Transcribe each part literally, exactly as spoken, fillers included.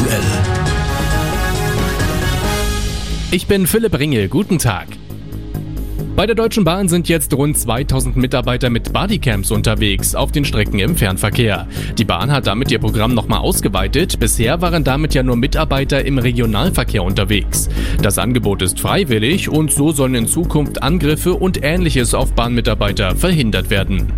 aktuell. Ich bin Philipp Ringel, guten Tag. Bei der Deutschen Bahn sind jetzt rund zweitausend Mitarbeiter mit Bodycams unterwegs auf den Strecken im Fernverkehr. Die Bahn hat damit ihr Programm nochmal ausgeweitet. Bisher waren damit ja nur Mitarbeiter im Regionalverkehr unterwegs. Das Angebot ist freiwillig und so sollen in Zukunft Angriffe und Ähnliches auf Bahnmitarbeiter verhindert werden.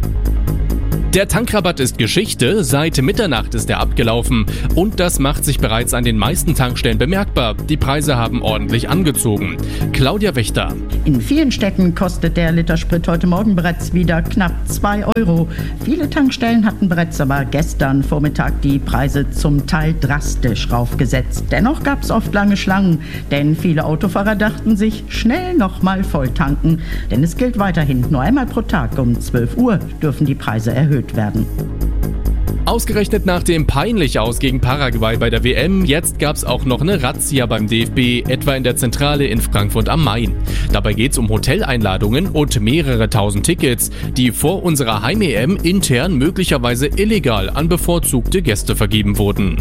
Der Tankrabatt ist Geschichte, seit Mitternacht ist er abgelaufen und das macht sich bereits an den meisten Tankstellen bemerkbar. Die Preise haben ordentlich angezogen. Claudia Wächter. In vielen Städten kostet der Liter Sprit heute Morgen bereits wieder knapp zwei Euro. Viele Tankstellen hatten bereits aber gestern Vormittag die Preise zum Teil drastisch raufgesetzt. Dennoch gab es oft lange Schlangen, denn viele Autofahrer dachten sich, schnell nochmal voll tanken. Denn es gilt weiterhin, nur einmal pro Tag um zwölf Uhr dürfen die Preise erhöht werden. Ausgerechnet nach dem peinlich Aus gegen Paraguay bei der W M, jetzt gab's auch noch eine Razzia beim D F B, etwa in der Zentrale in Frankfurt am Main. Dabei geht's um Hoteleinladungen und mehrere tausend Tickets, die vor unserer Heim-E M intern möglicherweise illegal an bevorzugte Gäste vergeben wurden.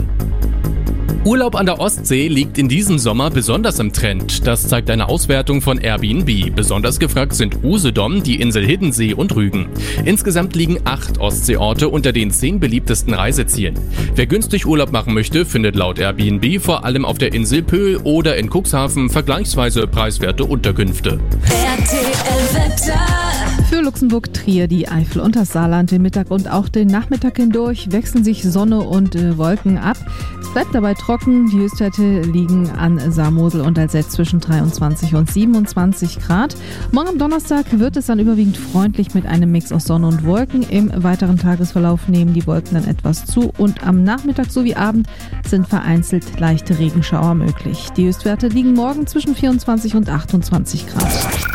Urlaub an der Ostsee liegt in diesem Sommer besonders im Trend. Das zeigt eine Auswertung von Airbnb. Besonders gefragt sind Usedom, die Insel Hiddensee und Rügen. Insgesamt liegen acht Ostseeorte unter den zehn beliebtesten Reisezielen. Wer günstig Urlaub machen möchte, findet laut Airbnb vor allem auf der Insel Pöhl oder in Cuxhaven vergleichsweise preiswerte Unterkünfte. R T L-Wetter. Für Luxemburg, Trier, die Eifel und das Saarland den Mittag und auch den Nachmittag hindurch wechseln sich Sonne und äh, Wolken ab. Es bleibt dabei trocken. Die Höchstwerte liegen an Saar-Mosel und Alzette zwischen dreiundzwanzig und siebenundzwanzig Grad. Morgen am Donnerstag wird es dann überwiegend freundlich mit einem Mix aus Sonne und Wolken. Im weiteren Tagesverlauf nehmen die Wolken dann etwas zu und am Nachmittag sowie Abend sind vereinzelt leichte Regenschauer möglich. Die Höchstwerte liegen morgen zwischen vierundzwanzig und achtundzwanzig Grad.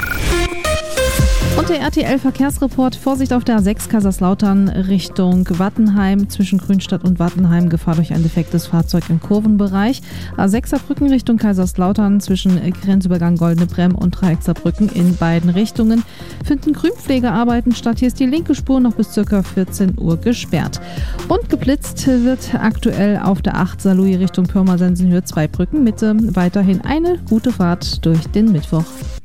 Und der R T L-Verkehrsreport: Vorsicht auf der A sechs Kaiserslautern Richtung Wattenheim. Zwischen Grünstadt und Wattenheim Gefahr durch ein defektes Fahrzeug im Kurvenbereich. A sechs Saarbrücken Richtung Kaiserslautern zwischen Grenzübergang Goldene Bremm und Dreieck Saarbrücken in beiden Richtungen finden Grünpflegearbeiten statt. Hier ist die linke Spur noch bis ca. vierzehn Uhr gesperrt. Und geblitzt wird aktuell auf der acht Saarlouis Richtung Pirmasens-Höhe Zweibrücken Mitte. Weiterhin eine gute Fahrt durch den Mittwoch.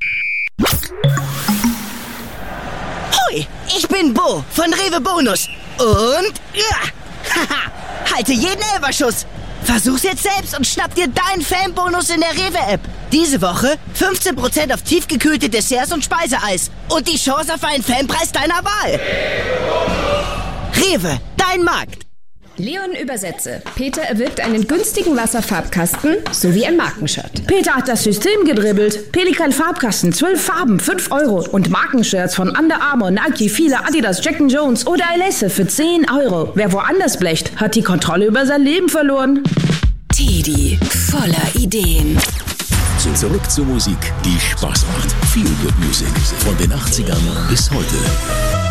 Ich bin Bo von Rewe Bonus und ja, haha, halte jeden Elferschuss. Versuch's jetzt selbst und schnapp dir deinen Fanbonus in der Rewe-App. Diese Woche fünfzehn Prozent auf tiefgekühlte Desserts und Speiseeis und die Chance auf einen Fanpreis deiner Wahl. Rewe, dein Markt. Leon Übersetze. Peter erwirbt einen günstigen Wasserfarbkasten sowie ein Markenshirt. Peter hat das System gedribbelt. Pelikan Farbkasten, zwölf Farben, fünf Euro. Und Markenshirts von Under Armour, Nike, Fila, Adidas, Jack and Jones oder Alesse für zehn Euro. Wer woanders blecht, hat die Kontrolle über sein Leben verloren. Teddy, voller Ideen. Zurück zur Musik, die Spaß macht. Feel Good Music von den achtzigern bis heute.